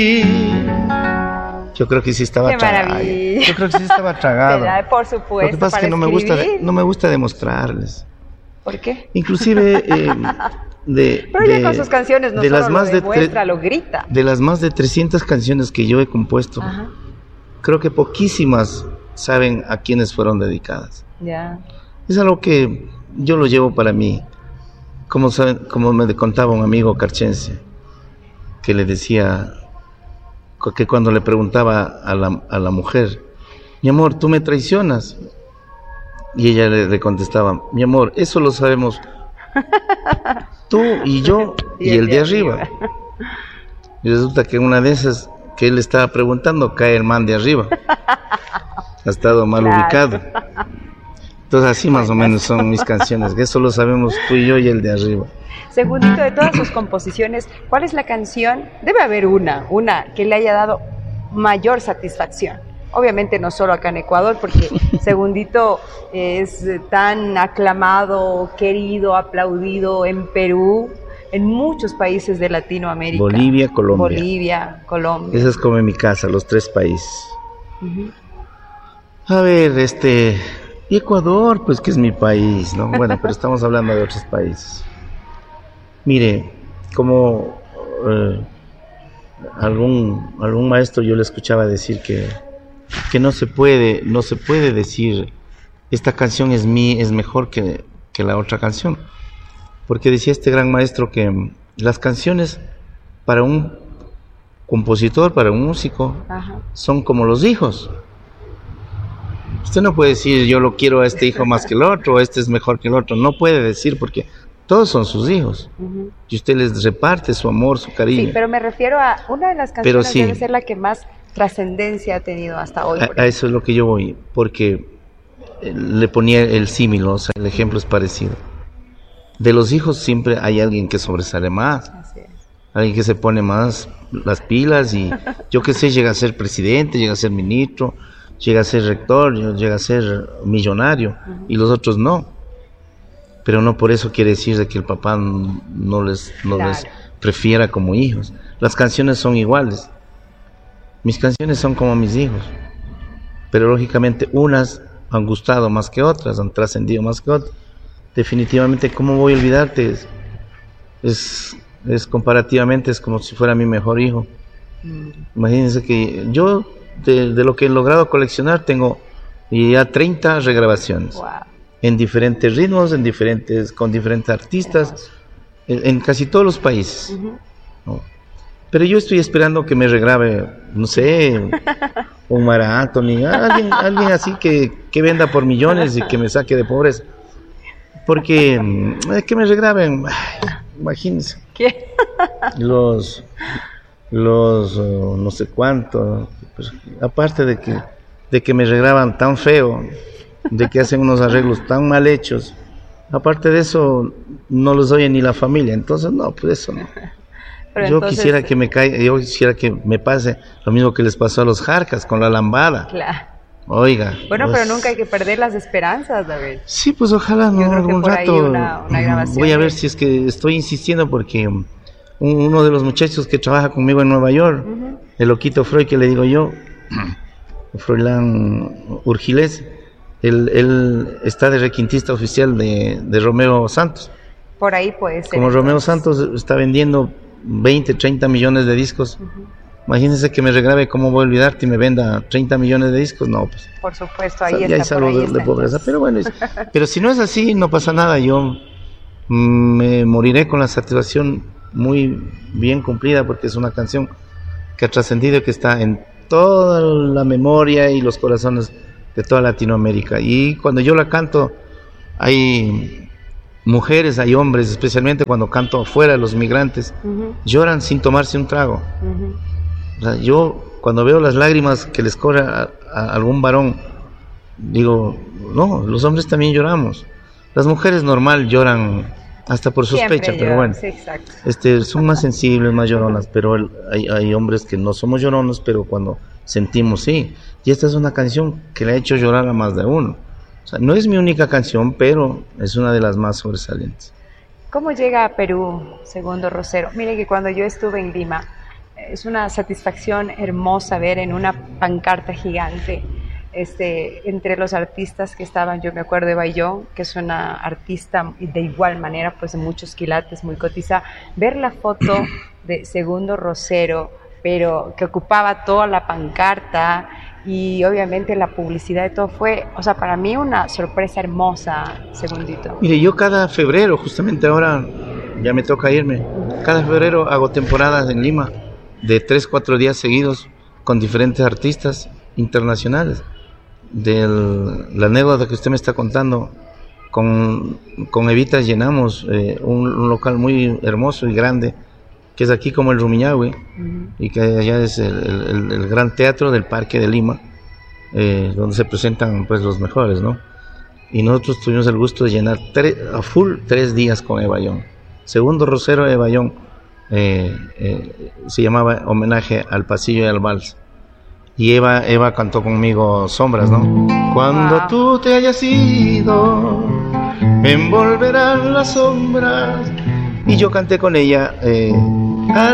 Yo creo que sí estaba Qué tragado. maravilla. Yo creo que sí estaba tragado. ¿Verdad? Por supuesto. Lo que pasa es que para escribir. no me gusta demostrarles. ¿Por qué? Inclusive Pero ella con sus canciones no de solo las más lo demuestra, lo grita. de las más de 300 canciones que yo he compuesto, Ajá. creo que poquísimas saben a quiénes fueron dedicadas. Ya. Es algo que yo lo llevo para mí. Como me contaba un amigo carchense, que le decía que cuando le preguntaba a la mujer, mi amor, ¿tú me traicionas? Y ella le contestaba, mi amor, eso lo sabemos tú y yo y el de arriba. Y resulta que una de esas que él estaba preguntando, cae el man de arriba. Ha estado mal ubicado. Entonces así más o menos son mis canciones, que eso lo sabemos tú y yo y el de arriba. Segundito, de todas sus composiciones, ¿cuál es la canción? Debe haber una que le haya dado mayor satisfacción. Obviamente no solo acá en Ecuador, porque Segundito es tan aclamado, querido, aplaudido en Perú, en muchos países de Latinoamérica. Bolivia, Colombia. Bolivia, Colombia. Esa es como en mi casa, los 3 países. Uh-huh. A ver, y Ecuador, pues que es mi país, ¿no? Bueno, pero estamos hablando de otros países. Mire, como algún maestro yo le escuchaba decir que no se puede decir esta canción es mejor que la otra canción, porque decía este gran maestro que las canciones para un compositor, para un músico, Ajá. son como los hijos. Usted no puede decir yo lo quiero a este hijo más que el otro, o este es mejor que el otro, no puede decir porque todos son sus hijos. Uh-huh. Y usted les reparte su amor, su cariño. Sí, pero me refiero a una de las canciones sí, debe ser la que más trascendencia ha tenido hasta hoy. A eso es lo que yo voy, porque le ponía el símil, o sea, el ejemplo es parecido. De los hijos siempre hay alguien que sobresale más, Así es. Alguien que se pone más las pilas y yo qué sé, llega a ser presidente, llega a ser ministro, llega a ser rector, llega a ser millonario, uh-huh. Y los otros no. Pero no por eso quiere decir de que el papá no les prefiera como hijos. Las canciones son iguales. Mis canciones son como mis hijos. Pero lógicamente unas han gustado más que otras, han trascendido más que otras. Definitivamente, ¿cómo voy a olvidarte? Es comparativamente, es como si fuera mi mejor hijo. Imagínense que yo, de lo que he logrado coleccionar, tengo ya 30 regrabaciones. Wow. En diferentes ritmos, con diferentes artistas, en casi todos los países. Uh-huh. ¿No? Pero yo estoy esperando que me regrabe, no sé, un Mar Anthony, alguien así que venda por millones y que me saque de pobreza. Porque que me regraben, imagínense. ¿Qué? los no sé cuánto, pues, aparte de que me regraban tan feo, de que hacen unos arreglos tan mal hechos, aparte de eso no los oye ni la familia, entonces no, pues eso no. Pero yo entonces, quisiera que me pase lo mismo que les pasó a los Jarcas con la lambada. Claro. Oiga. Bueno, pues, pero nunca hay que perder las esperanzas, David. Sí, pues ojalá no, algún rato una grabación voy a ver si es que estoy insistiendo porque uno de los muchachos que trabaja conmigo en Nueva York, uh-huh. El loquito Freud que le digo yo, Froilán Urgilés, él está de requintista oficial de Romeo Santos. Por ahí puede ser. Como entonces. Romeo Santos está vendiendo 20, 30 millones de discos. Uh-huh. Imagínense que me regrabe Cómo voy a olvidarte y me venda 30 millones de discos. No, pues. Por supuesto, ahí ya está. Ya hay salud de pobreza. Pero bueno, pero si no es así, no pasa nada. Yo me moriré con la satisfacción muy bien cumplida porque es una canción que ha trascendido y que está en toda la memoria y los corazones de toda Latinoamérica. Y cuando yo la canto, hay mujeres, hay hombres, especialmente cuando canto afuera, los migrantes, uh-huh. Lloran sin tomarse un trago. Uh-huh. O sea, yo cuando veo las lágrimas que les corre a algún varón, digo, no, los hombres también lloramos. Las mujeres normal lloran hasta por sospecha, pero bueno, sí, exacto. Son más sensibles, más lloronas, pero hay hombres que no somos llorones, pero cuando sentimos, sí. Y esta es una canción que le ha hecho llorar a más de uno. O sea, no es mi única canción, pero es una de las más sobresalientes. ¿Cómo llega a Perú, Segundo Rosero? Mire que cuando yo estuve en Lima, es una satisfacción hermosa ver en una pancarta gigante, entre los artistas que estaban, yo me acuerdo de Bayón, que es una artista de igual manera, pues de muchos quilates, muy cotizada, ver la foto de Segundo Rosero, pero que ocupaba toda la pancarta y obviamente la publicidad de todo fue, o sea, para mí una sorpresa hermosa, Segundito. Mire, yo cada febrero, justamente ahora ya me toca irme, cada febrero hago temporadas en Lima de 3-4 días seguidos con diferentes artistas internacionales. La anécdota que usted me está contando, con Evita llenamos un local muy hermoso y grande, que es aquí como el Rumiñahui, y que allá es el gran teatro del Parque de Lima, donde se presentan pues los mejores, ¿no? Y nosotros tuvimos el gusto de llenar a full 3 días con Evayón. Segundo Rosero Evayón, se llamaba Homenaje al Pasillo y al Vals. Y Eva cantó conmigo Sombras, ¿no? Cuando tú te hayas ido, me envolverán las sombras. Y yo canté con ella